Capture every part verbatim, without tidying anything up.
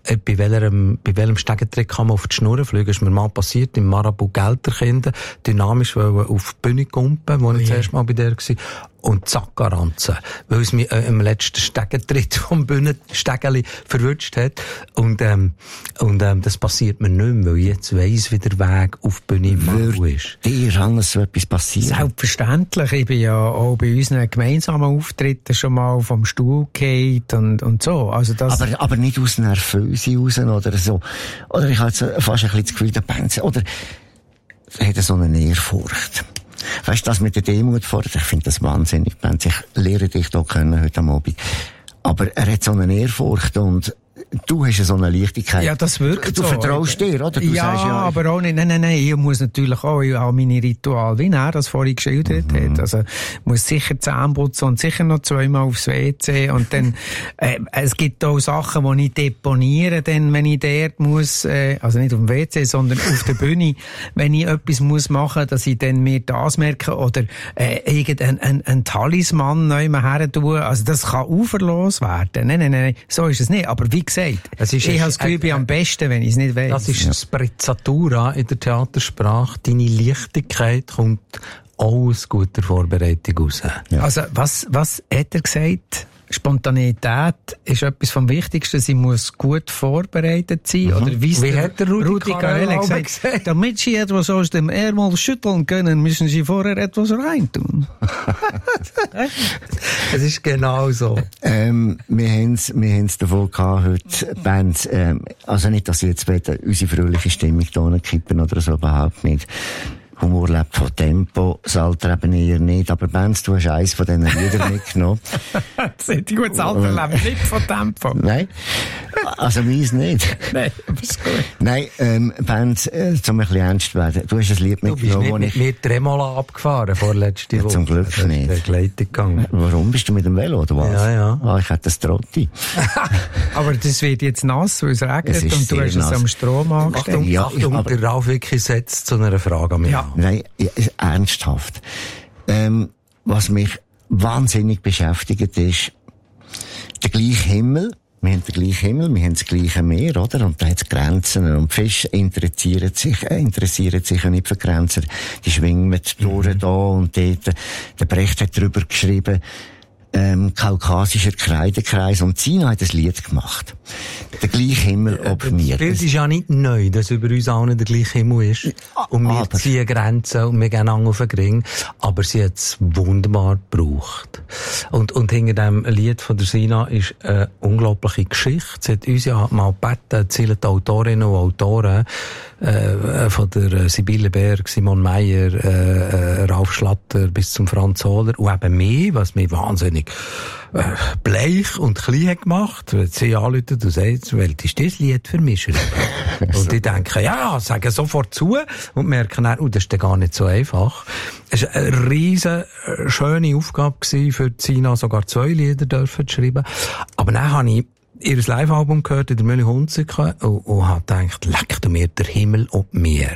bei welchem, bei welchem Stegentrick kann man auf die Schnur fliegen. Das ist mir mal passiert, im Marabout Gelterkinder, dynamisch auf die Bühne kumpen, wo ich oh, zuerst mal bei der war. Und zack, Garanze. Weil es mich äh, im letzten Stegentritt vom Bühnenstegeli verwünscht hat. Und, ähm, und, ähm, das passiert mir nicht mehr, weil ich jetzt weiss, wie der Weg auf die Bühne im ist. Dir alles so etwas passiert? Selbstverständlich. Ich bin ja auch bei unseren gemeinsamen Auftritten schon mal vom Stuhl gefallen und, und so. Also das aber, aber nicht aus Nervöse raus oder so. Oder ich habe jetzt fast ein bisschen das Gefühl, der Band, oder hat so eine Ehrfurcht. Weißt du, das mit der Demut fordert, ich finde das wahnsinnig. Ich lehre dich hier kennen heute am Abend. Aber er hat so eine Ehrfurcht und du hast ja so eine Leichtigkeit. Ja, das wirkt du so. Du vertraust dir, oder? Du ja, sagst, ja, aber auch nicht. Nein, nein, nein. Ich muss natürlich auch, auch meine Ritual, wie er das vorhin geschildert mhm. hat. Also, muss sicher Zähne putzen und sicher noch zweimal aufs W C. Und dann, äh, es gibt auch Sachen, die ich deponiere, dann, wenn ich dort muss, äh, also nicht auf dem W C, sondern auf der Bühne, wenn ich etwas muss machen, dass ich dann mir das merke oder, äh, irgendein, ein, ein Talisman neu her tue. Also, das kann uferlos werden. Nein, nein, nein. So ist es nicht. Aber wie gesagt, es ist ich habe das Gefühl, ich bin am besten, wenn ich es nicht weiss. Das ist ja. Sprezzatura in der Theatersprache. Deine Leichtigkeit kommt auch aus guter Vorbereitung raus. Ja. Also, was, was hat er gesagt? Spontaneität ist etwas vom Wichtigsten. Sie muss gut vorbereitet sein. Mhm. Oder wie, wie hat der Rudi, Rudi Carell gesagt? gesagt? Damit Sie etwas aus dem Ärmel schütteln können, müssen Sie vorher etwas reintun. Es ist genau so. Ähm, wir haben's, wir haben's davon gehabt, heute Bands, ähm, also nicht, dass Sie jetzt wollen, unsere fröhliche Stimmung da kippen oder so, überhaupt nicht. Humor lebt von Tempo, das Alter eben eher nicht. Aber Benz, du hast eins von diesen Liedern mitgenommen. Das ist gut, das Alter lebt nicht von Tempo. Nein, also meins nicht. Nein, aber ist gut. Nein, ähm, Benz, äh, um ein bisschen ernst zu werden. Du hast ein Lied mitgenommen, wo ich... Du bist nicht mit Tremola abgefahren vorletzte Woche. Zum Glück nicht. Begleitung gegangen. Warum? Bist du mit dem Velo, oder was? Ja, ja. Ah, ich hätte das Trotti. Aber das wird jetzt nass, weil es regnet es und du hast nass. Es am Strom angestellt. Achtung, ja, Achtung der Ralf Wicki setzt zu einer Frage an mich. Ja. Nein, ja, ernsthaft. Ähm, was mich wahnsinnig beschäftigt ist, der gleiche Himmel. Wir haben den gleichen Himmel, wir haben das gleiche Meer, oder? Und da hat es Grenzen. Und Fische interessieren sich, äh, interessieren sich ja nicht für Grenzen. Die schwingen mit durch mhm. da und dort. Der Brecht hat darüber geschrieben, ähm, kaukasischer Kreidekreis. Und Sina hat ein Lied gemacht. Der gleiche Himmel ob mir. Das Bild ist ja nicht neu, dass über uns allen der gleiche Himmel ist. Und wir aber ziehen Grenzen und wir gehen auf den Ring. Aber sie hat es wunderbar gebraucht. Und, und hinter dem Lied von der Sina ist eine unglaubliche Geschichte. Sie hat uns ja mal gebeten, zählen die Autorinnen und Autoren, äh, von der Sibylle Berg, Simon Meyer, äh, Ralf Schlatter bis zum Franz Hohler und eben mich, was mich wahnsinnig äh, bleich und klein hat gemacht. Sie anrufen und sagen, welches ist das Lied für mich? Und die denken, ja, sagen sofort zu und merken dann, oh, das ist gar nicht so einfach. Es war eine riesen schöne Aufgabe für Sina, sogar zwei Lieder dürfen zu schreiben. Aber dann habe ich ihr Live-Album gehört in der Mühle Hunziken und, und habe gedacht, leck du mir der Himmel ob mir.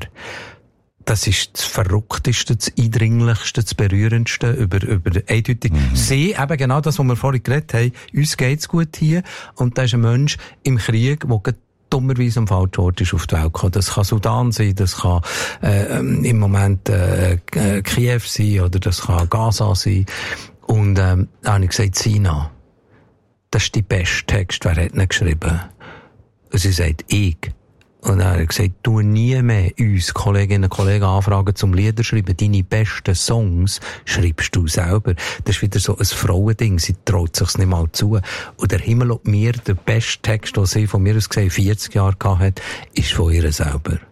Das ist das Verrückteste, das Eindringlichste, das Berührendste über, über eindeutig. Mhm. Sie, eben genau das, was wir vorhin geredet haben, uns geht's gut hier und da ist ein Mensch im Krieg, der dummerweise am falschen Ort ist auf die Welt gekommen. Das kann Sudan sein, das kann äh, im Moment äh, Kiew sein oder das kann Gaza sein. Und ähm, da habe ich gesagt, Sina, das ist die beste Text, wer hat ihn geschrieben? Und sie sagt, ich. Und dann hat er gesagt, du nie mehr uns Kolleginnen und Kollegen anfragen zum Lieder schreiben. Deine besten Songs schreibst du selber. Das ist wieder so ein Frauending. Sie traut sich's nicht mal zu. Und der Himmel ob mir, der beste Text, den sie von mir aus gesehen vierzig Jahre gehabt hat, ist von ihr selber.